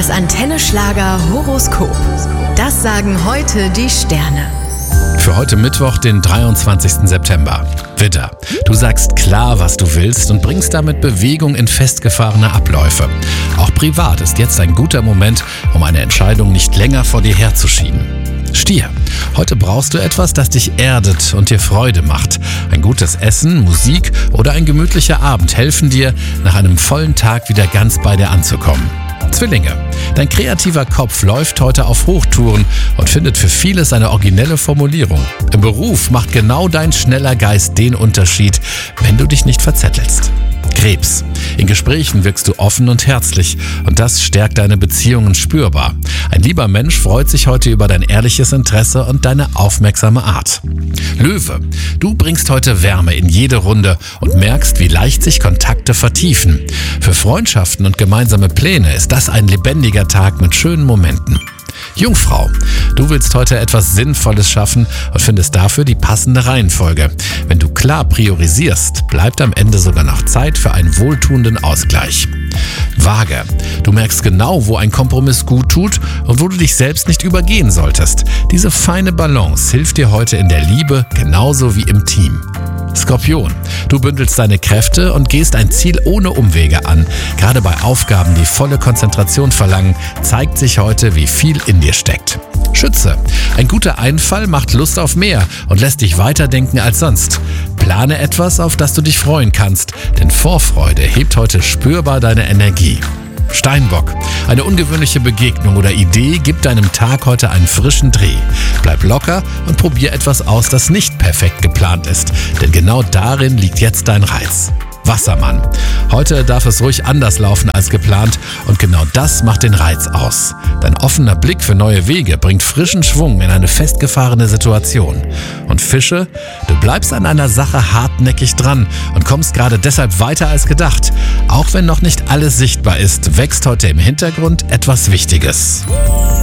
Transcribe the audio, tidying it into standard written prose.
Das Antenne Schlager Horoskop. Das sagen heute die Sterne. Für heute Mittwoch, den 23. September. Widder, du sagst klar, was du willst und bringst damit Bewegung in festgefahrene Abläufe. Auch privat ist jetzt ein guter Moment, um eine Entscheidung nicht länger vor dir herzuschieben. Stier, heute brauchst du etwas, das dich erdet und dir Freude macht. Ein gutes Essen, Musik oder ein gemütlicher Abend helfen dir, nach einem vollen Tag wieder ganz bei dir anzukommen. Zwillinge, dein kreativer Kopf läuft heute auf Hochtouren und findet für vieles eine originelle Formulierung. Im Beruf macht genau dein schneller Geist den Unterschied, wenn du dich nicht verzettelst. Krebs, in Gesprächen wirkst du offen und herzlich und das stärkt deine Beziehungen spürbar. Ein lieber Mensch freut sich heute über dein ehrliches Interesse und deine aufmerksame Art. Löwe, du bringst heute Wärme in jede Runde und merkst, wie leicht sich Kontakte vertiefen. Für Freundschaften und gemeinsame Pläne ist das ein lebendiger Tag mit schönen Momenten. Jungfrau, du willst heute etwas Sinnvolles schaffen und findest dafür die passende Reihenfolge. Wenn du klar priorisierst, bleibt am Ende sogar noch Zeit für einen wohltuenden Ausgleich. Waage, du merkst genau, wo ein Kompromiss gut tut und wo du dich selbst nicht übergehen solltest. Diese feine Balance hilft dir heute in der Liebe genauso wie im Team. Skorpion, du bündelst deine Kräfte und gehst ein Ziel ohne Umwege an. Gerade bei Aufgaben, die volle Konzentration verlangen, zeigt sich heute, wie viel in dir steckt. Schütze, ein guter Einfall macht Lust auf mehr und lässt dich weiterdenken als sonst. Plane etwas, auf das du dich freuen kannst, denn Vorfreude hebt heute spürbar deine Energie. Steinbock, eine ungewöhnliche Begegnung oder Idee gibt deinem Tag heute einen frischen Dreh. Bleib locker und probier etwas aus, das nicht perfekt geplant ist, denn genau darin liegt jetzt dein Reiz. Wassermann, heute darf es ruhig anders laufen als geplant und genau das macht den Reiz aus. Dein offener Blick für neue Wege bringt frischen Schwung in eine festgefahrene Situation. Und Fische, du bleibst an einer Sache hartnäckig dran und kommst gerade deshalb weiter als gedacht. Auch wenn noch nicht alles sichtbar ist, wächst heute im Hintergrund etwas Wichtiges.